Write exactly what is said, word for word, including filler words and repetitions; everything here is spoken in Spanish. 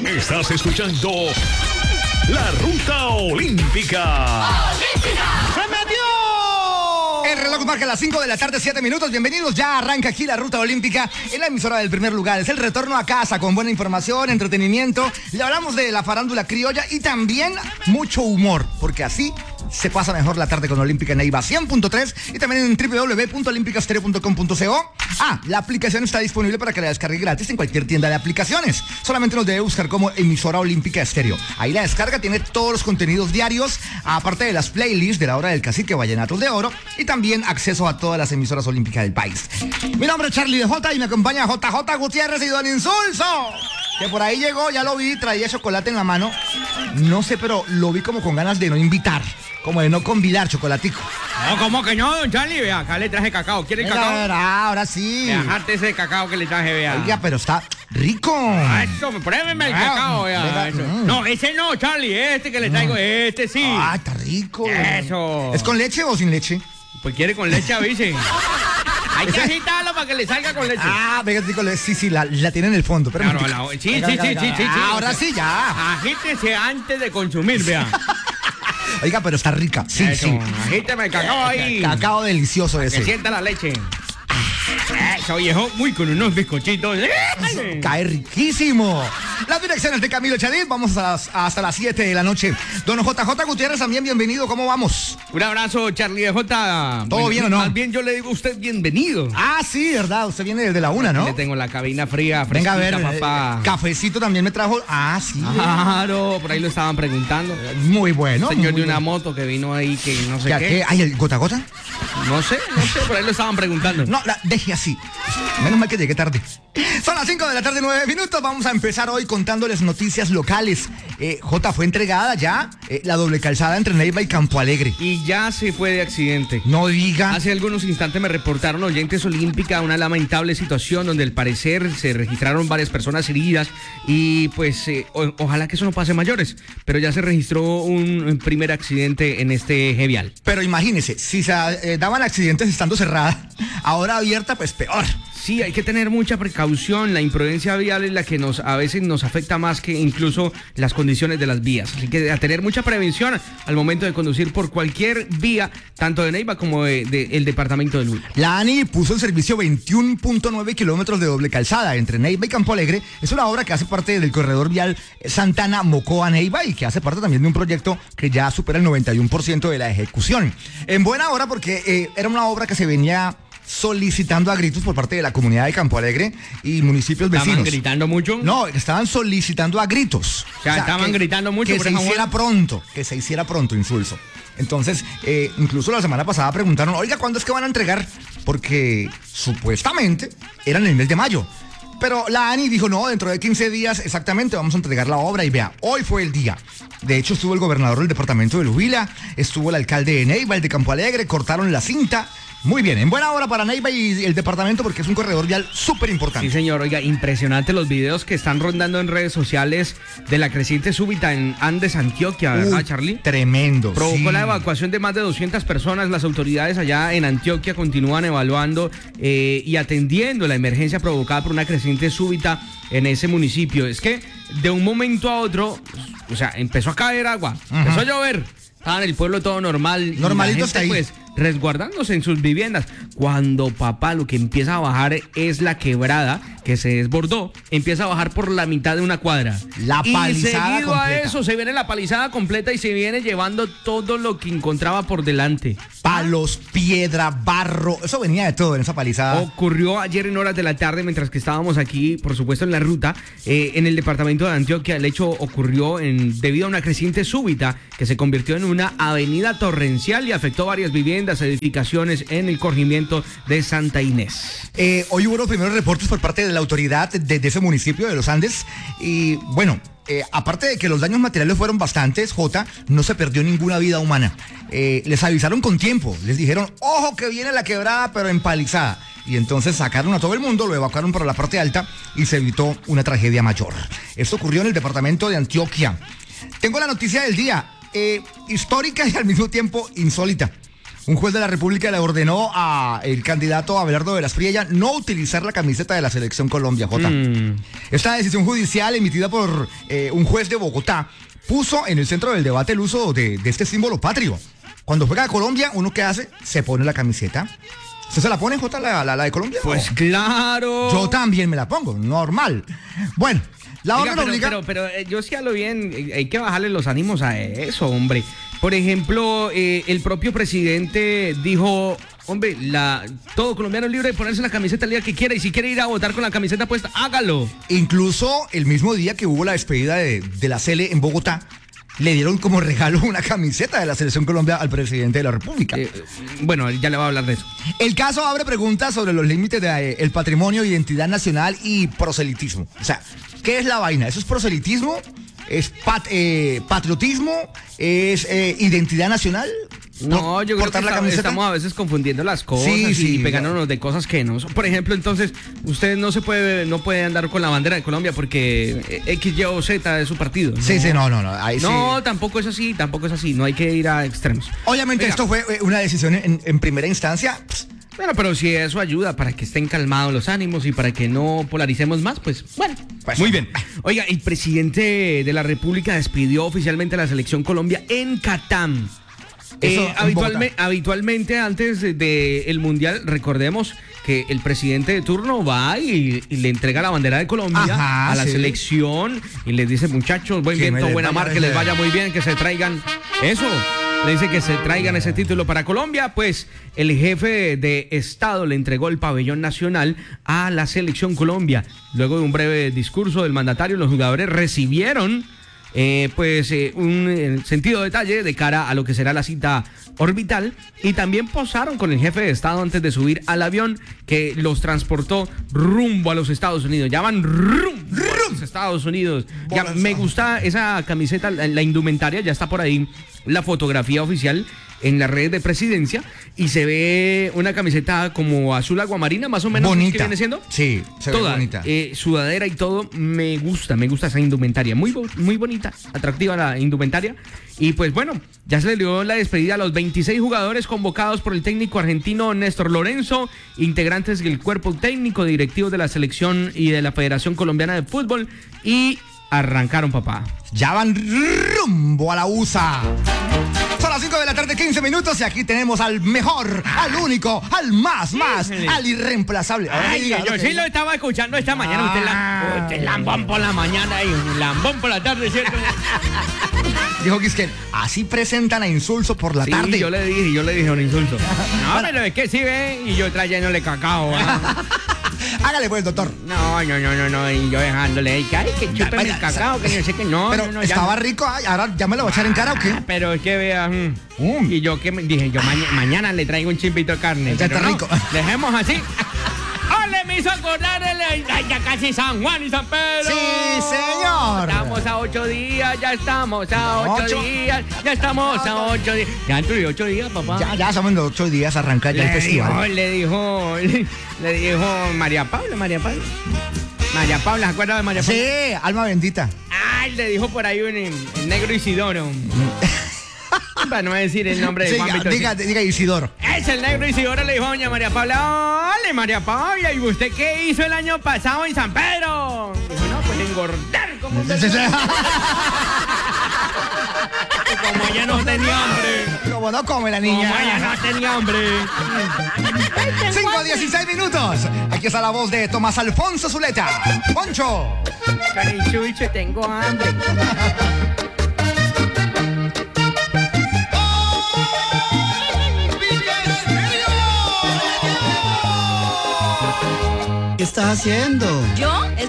Estás escuchando La Ruta Olímpica. ¡Se metió! El reloj marca las cinco de la tarde, siete minutos. Bienvenidos, ya arranca aquí la Ruta Olímpica en la emisora del primer lugar. Es el retorno a casa con buena información, entretenimiento. Le hablamos de la farándula criolla y también mucho humor, porque así se pasa mejor la tarde con Olímpica Neiva cien punto tres y también en doble u doble u doble u punto olímpica stereo punto com punto co. Ah, la aplicación está disponible para que la descargue gratis en cualquier tienda de aplicaciones. Solamente nos debe buscar como emisora Olímpica Estéreo. Ahí la descarga tiene todos los contenidos diarios, aparte de las playlists de la hora del cacique Vallenatos de Oro y también acceso a todas las emisoras olímpicas del país. Mi nombre es Charlie de J y me acompaña J J Gutiérrez y Don Insulso, que por ahí llegó, ya lo vi, traía chocolate en la mano. No sé, pero lo vi como con ganas de no invitar, como de no convidar, chocolatico. No, ¿cómo que no, don Charlie? Vea, acá le traje cacao. ¿Quiere Venga, cacao? verá, ahora sí. Dejarte ese cacao que le traje, vea. Oiga, pero está rico. Ah, eso, pruébeme el Ah, cacao, vea. venga, Eso. mm. No, ese no, Charlie, este que le traigo, este sí. Ah, está rico. Eso. ¿Es con leche o sin leche? Pues quiere con leche, avise. Hay que agitarlo para que le salga con leche. Ah, venga, sí, con leche. Sí, sí, la, la tiene en el fondo. Pero Claro, la- sí, sí, sí, sí, sí, sí. Ah, ahora sí, ya. Agítese antes de consumir, vea. Oiga, pero está rica. Sí, Eso, sí. agíteme el cacao ahí. Cacao delicioso Que ese. sienta la leche. Eso, viejo, muy con unos bizcochitos. Cae riquísimo. Las direcciones de Camilo Chadid. Vamos a las- hasta las siete de la noche. Don J J Gutiérrez, también bienvenido. ¿Cómo vamos? Un abrazo, Charlie de J. ¿Todo bien o no? Más bien yo le digo a usted bienvenido. Ah, sí, verdad. Usted viene desde la una, ¿no? Le tengo la cabina fría, Venga fresquita, a ver. papá. eh, cafecito también me trajo. Ah, sí. Claro, por ahí lo estaban preguntando. Muy bueno. Señor muy de una bueno. moto que vino ahí que no sé ¿Ya qué. qué? ¿Hay el gota a gota? No sé, no sé, por ahí lo estaban preguntando. No, la deje así. Menos mal que llegué tarde. Son las cinco de la tarde, nueve minutos. Vamos a empezar hoy contándoles noticias locales. Eh, J, fue entregada ya eh, la doble calzada entre Neiva y Campo Alegre. Y ya se fue de accidente. No diga. Hace algunos instantes me reportaron oyentes Olímpica una lamentable situación donde al parecer se registraron varias personas heridas y pues eh, o- ojalá que eso no pase mayores, pero ya se registró un primer accidente en este eje vial. Pero imagínese, si se eh, daban accidentes estando cerrada, ahora abierta, pues peor. Sí, hay que tener mucha precaución. La imprudencia vial es la que nos a veces nos afecta más que incluso las condiciones de las vías. Así que a tener mucha prevención al momento de conducir por cualquier vía, tanto de Neiva como de, de el departamento de Huila. La ANI puso en servicio veintiuno punto nueve kilómetros de doble calzada entre Neiva y Campo Alegre. Es una obra que hace parte del corredor vial Santana-Mocoa-Neiva y que hace parte también de un proyecto que ya supera el noventa y uno por ciento de la ejecución. En buena hora porque eh, era una obra que se venía solicitando a gritos por parte de la comunidad de Campo Alegre y municipios ¿Estaban vecinos. gritando mucho? No, estaban solicitando a gritos. O sea, estaban gritando mucho Que por se esa hiciera obra. pronto, que se hiciera pronto, Insulso. Entonces, eh, incluso la semana pasada preguntaron, oiga, ¿cuándo es que van a entregar? Porque supuestamente era en el mes de mayo. Pero la ANI dijo, no, dentro de quince días exactamente vamos a entregar la obra y vea, hoy fue el día. De hecho, estuvo el gobernador del departamento de Huila, estuvo el alcalde de Neiva, el de Campo Alegre, cortaron la cinta. Muy bien, en buena hora para Neiva y el departamento porque es un corredor vial súper importante. Sí, señor. Oiga, impresionante los videos que están rondando en redes sociales de la creciente súbita en Andes, Antioquia, ¿verdad, Uy, Charlie? Tremendo. Provocó sí. la evacuación de más de doscientas personas. Las autoridades allá en Antioquia continúan evaluando eh, y atendiendo la emergencia provocada por una creciente súbita en ese municipio. Es que de un momento a otro, o sea, empezó a caer agua, empezó a llover. Estaba en el pueblo todo normal. y la Normalito gente, está ahí. pues, resguardándose en sus viviendas. Cuando, papá, lo que empieza a bajar es la quebrada que se desbordó, empieza a bajar por la mitad de una cuadra. La palizada Y seguido a completa. eso se viene la palizada completa y se viene llevando todo lo que encontraba por delante. Palos, piedra, barro, eso venía de todo en esa palizada. Ocurrió ayer en horas de la tarde mientras que estábamos aquí, por supuesto, en la ruta, eh, en el departamento de Antioquia. El hecho ocurrió en, debido a una creciente súbita que se convirtió en una avenida torrencial y afectó varias viviendas, edificaciones en el corregimiento de Santa Inés. Eh, hoy hubo los primeros reportes por parte de la autoridad de, de ese municipio de los Andes y bueno, eh, aparte de que los daños materiales fueron bastantes, Jota, no se perdió ninguna vida humana. Eh, les avisaron con tiempo, les dijeron, ojo que viene la quebrada pero empalizada. Y entonces sacaron a todo el mundo, lo evacuaron para la parte alta y se evitó una tragedia mayor. Esto ocurrió en el departamento de Antioquia. Tengo la noticia del día, eh, histórica y al mismo tiempo insólita. Un juez de la República le ordenó al candidato Abelardo de las Priella no utilizar la camiseta de la Selección Colombia, Jota. Mm. Esta decisión judicial emitida por eh, un juez de Bogotá puso en el centro del debate el uso de, de este símbolo patrio. Cuando juega Colombia, ¿uno qué hace? Se pone la camiseta. ¿Usted se la pone, Jota, la, la, la de Colombia? Pues claro. Yo también me la pongo, normal. Bueno, la orden pero, obliga... Pero, pero, pero yo sí a lo bien, hay que bajarle los ánimos a eso, hombre. Por ejemplo, eh, el propio presidente dijo, hombre, la, todo colombiano es libre de ponerse la camiseta el día que quiera y si quiere ir a votar con la camiseta puesta, hágalo. Incluso el mismo día que hubo la despedida de, de la Cele en Bogotá, le dieron como regalo una camiseta de la Selección Colombia al presidente de la República. Eh, bueno, ya le voy a hablar de eso. El caso abre preguntas sobre los límites del de, patrimonio, identidad nacional y proselitismo. O sea, ¿qué es la vaina? ¿Eso es proselitismo? ¿Es pat, eh, patriotismo? ¿Es eh, identidad nacional? No, yo creo que está, estamos a veces confundiendo las cosas sí, y sí, pegándonos ya. de cosas que no son. Por ejemplo, entonces, usted no se puede no puede andar con la bandera de Colombia porque X, Y o Z es su partido. Sí, no. sí, no, no, no. Ahí no, sí. tampoco es así, tampoco es así. No hay que ir a extremos. Obviamente Oiga. esto fue una decisión en, en primera instancia. Bueno, pero si eso ayuda para que estén calmados los ánimos y para que no polaricemos más, pues bueno. Pues, muy bien. Oiga, el presidente de la República despidió oficialmente a la Selección Colombia en Catam. Eh, habitualme, habitualmente antes del de, de Mundial, recordemos que el presidente de turno va y, y le entrega la bandera de Colombia Ajá, a la sí. selección y les dice, muchachos, buen viento, buena mar, que les vaya muy bien, que se traigan eso. Le dice que se traigan ese título para Colombia, pues el jefe de Estado le entregó el pabellón nacional a la Selección Colombia. Luego de un breve discurso del mandatario, los jugadores recibieron Eh, pues eh, un eh, sentido detalle de cara a lo que será la cita orbital y también posaron con el jefe de Estado antes de subir al avión que los transportó rumbo a los Estados Unidos. Ya van rumbo a los Estados Unidos. Ya, me gusta esa camiseta, la, la indumentaria, ya está por ahí la fotografía oficial en la red de presidencia y se ve una camiseta como azul aguamarina, más o menos. Bonita. ¿Qué viene siendo? Sí, se Toda, ve bonita. Eh, sudadera y todo, me gusta, me gusta esa indumentaria. Muy, muy bonita, atractiva la indumentaria. Y pues bueno, ya se le dio la despedida a los veintiséis jugadores convocados por el técnico argentino Néstor Lorenzo, integrantes del cuerpo técnico, directivos de la selección y de la Federación Colombiana de Fútbol, y arrancaron, papá. Ya van rumbo a la U S A. Son las cinco de la tarde, quince minutos, y aquí tenemos al mejor, al único, al más, más, sí, al irreemplazable. Ay, Ay yo sí lo estaba escuchando esta mañana. Ah. Usted, la, usted lambón por la mañana y un lambón por la tarde, ¿cierto? Dijo que es que así presentan a Insulso por la sí, tarde. yo le dije, yo le dije a un Insulso. No, pero es que sí, ve, y yo trayéndole cacao, ¿eh? Hágale pues, doctor. No, no, no, no, no, y yo dejándole, que ay, que chupe el cacao, que no sé qué, no, pero no, no, estaba no. rico, ay, ahora ya me lo voy a echar en cara, ¿o qué? Ah, pero es que vea, mm, mm. y yo que me dije, yo maña, mañana le traigo un chimpito de carne. Ya está no, rico. Dejemos así. ¡Ole, me hizo acordar el, ay, ya casi San Juan y San Pedro! ¡Sí, señor! Estamos a ocho días, ya estamos a ocho, ocho. días, ya estamos a ocho días. Ya dentro de ocho días, papá. Ya, ya somos los ocho días, arranca ya le el festival. Dijo, le dijo, le, le dijo María Paula, María Paula. María Paula, ¿se acuerda de María Paula? Sí, alma bendita. Ay, le dijo por ahí un el negro Isidoro. Para no decir el nombre de sí, Juan Víctor. Diga, diga Isidoro. Es el negro Isidoro, le dijo a doña María Paula. ¡Ole, María Paula! ¿Y usted qué hizo el año pasado en San Pedro? Dijo, no, pues engordar como usted. Como ella no tenía hambre. Como no come la niña. Como ella no tenía hambre. cinco dieciséis minutos. Aquí está la voz de Tomás Alfonso Zuleta. Poncho. Carichucho, tengo hambre. ¿Qué estás haciendo? ¿Yo?